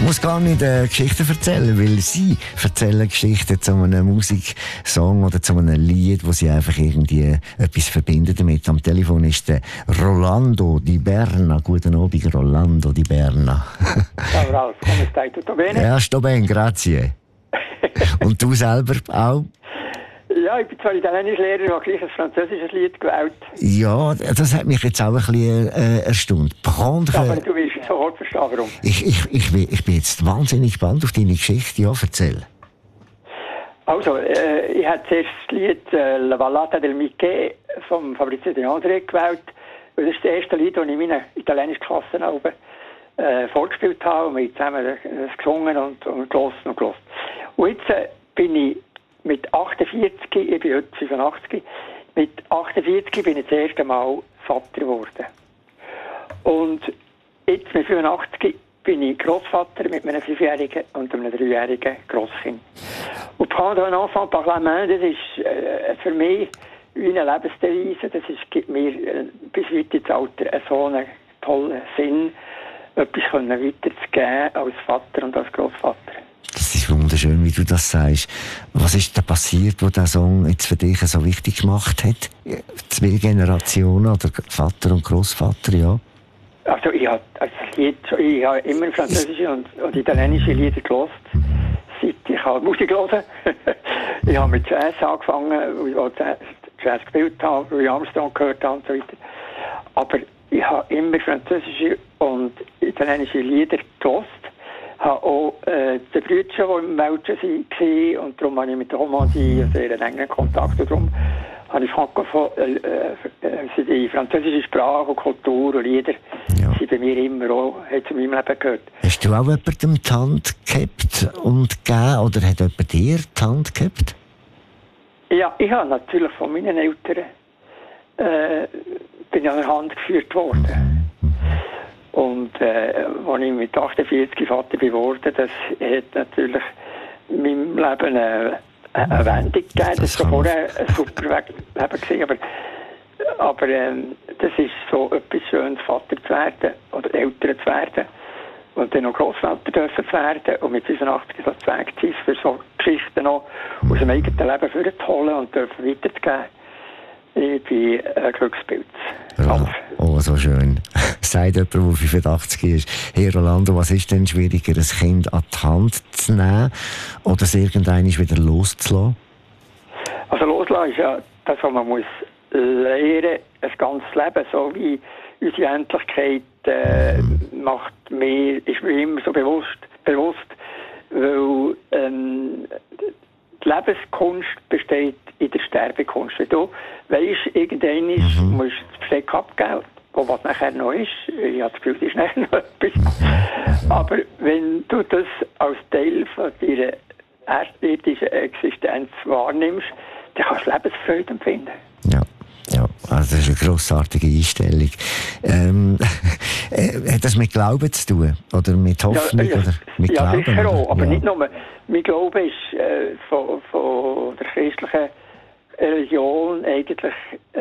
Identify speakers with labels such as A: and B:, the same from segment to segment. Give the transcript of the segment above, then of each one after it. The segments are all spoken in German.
A: muss gar nicht Geschichten erzählen, weil sie erzählen Geschichten zu einem Musiksong oder zu einem Lied, wo sie einfach irgendwie etwas verbinden damit. Am Telefon ist der Rolando Di Berna. Guten Abend, Rolando Di Berna.
B: Ciao Ralf, come stai? Tutto bene?
A: Ja, sto bene, grazie. Und du selber auch?
B: Ja, ich bin zwar Italienischlehrer, aber gleich ein französisches Lied gewählt.
A: Ja, das hat mich jetzt auch ein bisschen erstaunt. Prendre...
B: Ja, aber du wirst sofort verstehen, warum.
A: Ich bin jetzt wahnsinnig gespannt auf deine Geschichte. Ja, erzähl.
B: Also, ich habe zuerst das Lied «La Ballata del Michè» von Fabrizio De André gewählt. Das ist das erste Lied, das ich in meinen italienischen Klassen vorgespielt habe. Und wir haben zusammen das gesungen und gehört und gehört. Und jetzt bin ich mit 48, ich bin heute 85, mit 48 bin ich das erste Mal Vater geworden. Und jetzt mit 85 bin ich Großvater mit einem 5-jährigen und einem 3-jährigen Grosskind. Und «Prendre un enfant par la main», das ist für mich wie eine Lebensdevise, gibt mir bis weit ins Alter so einen tollen Sinn, etwas weiterzugeben als Vater und als Großvater.
A: Das ist wunderschön, wie du das sagst. Was ist da passiert, wo der Song jetzt für dich so wichtig gemacht hat? 2 Generationen oder Vater und Großvater, ja?
B: Also ich habe immer französische und italienische Lieder gehört, seit ich Musik höre. Ich habe mit Jazz angefangen, wo ich Jazz gespielt habe, Louis Armstrong gehört habe und so weiter. Aber ich habe immer französische und italienische Lieder gehört. Ich habe auch die Brüder, die im Welschen waren, und darum habe ich mit der Romandie einen sehr engen Kontakt. Und darum habe ich die französische Sprache und Kultur und Lieder sind bei mir immer auch, hat zu meinem Leben gehört.
A: Hast du auch jemandem die Hand gehabt und gegeben, oder hat jemand dir die Hand gehabt?
B: Ja, ich habe natürlich von meinen Eltern bin ich an der Hand geführt worden. Und als ich mit 48 Vater geworden bin, das hat natürlich in meinem Leben eine Wendung gegeben. Das war vorher ein super Leben gewesen, aber das ist so etwas Schönes, Vater zu werden oder Eltern zu werden und dann noch Großvater dürfen zu werden und mit 85 so zu Weg zu sein, für so Geschichten noch aus dem eigenen Leben vorzuholen und dürfen weiterzugeben. Ich bin ein Glückspilz.
A: Oh, so schön. Sagt jemand, der 85 ist, hey Rolando, was ist denn schwieriger, ein Kind an die Hand zu nehmen oder es irgendwann wieder loszulassen?
B: Also loslassen ist ja das, was man muss lernen, ein ganzes Leben, so wie unsere Endlichkeit ist mir immer so bewusst, weil die Lebenskunst besteht in der Sterbekunst. Wenn du weisst, irgendwann musst du das Besteck abgeben, was nachher noch ist. Ich habe das Gefühl, es ist nachher noch etwas. Aber wenn du das als Teil von deiner erstirdischen Existenz wahrnimmst, dann kannst du Lebensfreude empfinden.
A: Ja, also das ist eine grossartige Einstellung. Hat das mit Glauben zu tun? Oder mit Hoffnung? Oder mit Glauben?
B: Ja, sicher auch. Aber nicht nur. Mein Glaube ist von der christlichen Religion eigentlich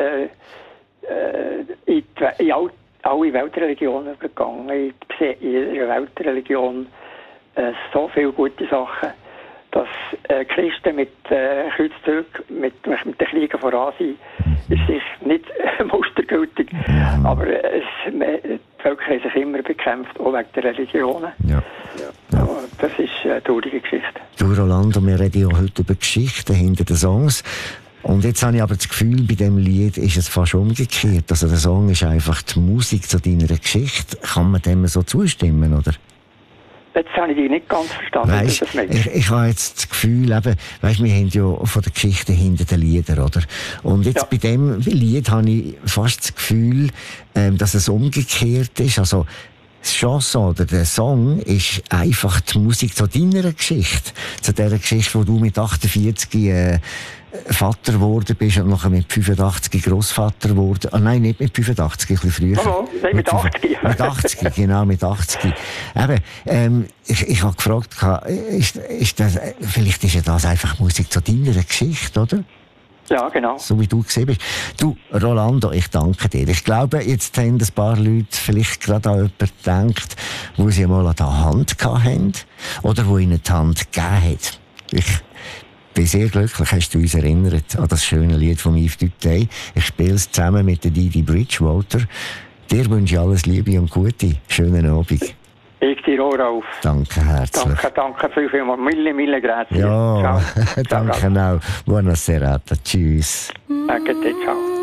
B: in alle Weltreligionen übergegangen. Ich sehe in jeder Weltreligion so viele gute Sachen, dass Christen mit Kreuzzug, mit den Kriegen voran sind, ist sicher nicht mustergültig. Aber die Völker haben sich immer bekämpft, auch wegen der Religionen. Ja. Das ist eine traurige Geschichte.
A: Du, Rolando, wir reden ja heute über Geschichten hinter den Songs. Und jetzt habe ich aber das Gefühl, bei diesem Lied ist es fast umgekehrt. Also der Song ist einfach die Musik zu deiner Geschichte. Kann man dem so zustimmen, oder?
B: Jetzt habe ich dich nicht ganz verstanden.
A: Weißt, ich habe jetzt das Gefühl, eben, weißt, wir haben ja von der Geschichte hinter den Liedern, oder? Und jetzt bei dem Lied habe ich fast das Gefühl, dass es umgekehrt ist. Also, das Chanson oder der Song ist einfach die Musik zu deiner Geschichte. Zu der Geschichte, wo du mit 48 Vater geworden bist und nachher mit 85 Großvater geworden. Nein, nicht mit 85, ein bisschen früher.
B: Nein, mit 80.
A: Mit 80, genau, mit 80. Eben, ich habe gefragt, ist das, vielleicht ist ja das einfach Musik zu deiner Geschichte, oder?
B: Ja, genau.
A: So wie du gesehen bist. Du, Rolando, ich danke dir. Ich glaube, jetzt haben ein paar Leute vielleicht gerade an jemanden gedacht, wo sie mal an der Hand hatten oder wo ihnen die Hand gegeben hat. Ich bin sehr glücklich, hast du uns erinnert an das schöne Lied von Yves Duteil. Ich spiele es zusammen mit der Didi Bridgewater. Dir wünsche ich alles Liebe und Gute. Schönen Abend.
B: Ich dir auch auf.
A: Danke herzlich.
B: Danke vielmals. Mille grazie.
A: Ja,
B: ciao.
A: danke auch. Buona serata. Tschüss.
B: Danke dir, ciao.